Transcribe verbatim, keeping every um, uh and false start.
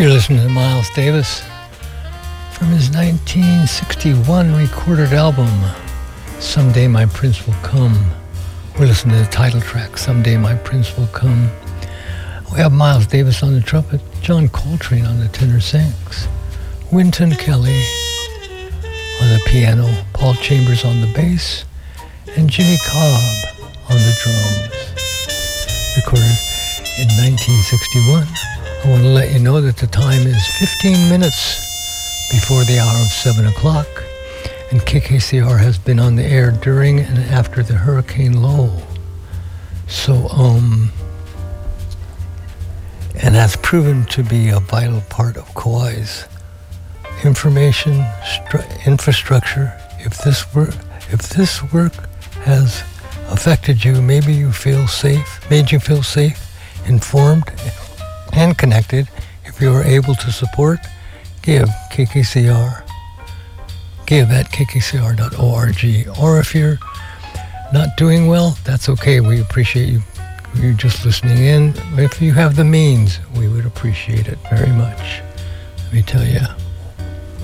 You're listening to Miles Davis from his nineteen sixty-one recorded album, Someday My Prince Will Come. We're listening to the title track, Someday My Prince Will Come. We have Miles Davis on the trumpet, John Coltrane on the tenor sax, Wynton Kelly on the piano, Paul Chambers on the bass, and Jimmy Cobb on the drums. Recorded in nineteen sixty-one. I want to let you know that the time is fifteen minutes before the hour of seven o'clock, and K K C R has been on the air during and after the Hurricane Low. So, um, and that's proven to be a vital part of Kauai's information stru- infrastructure. If this work, if this work has affected you, maybe you feel safe, made you feel safe, informed, and connected. If you are able to support, give K K C R. Give at k k c r dot org. Or if you're not doing well, that's okay. We appreciate you, you just listening in. If you have the means, we would appreciate it very much. Let me tell you.